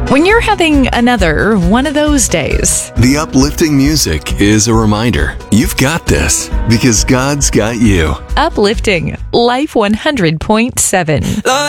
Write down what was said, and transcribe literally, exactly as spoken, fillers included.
When you're having another one of those days. The uplifting music is a reminder you've got this because God's got you. Uplifting Life one hundred point seven.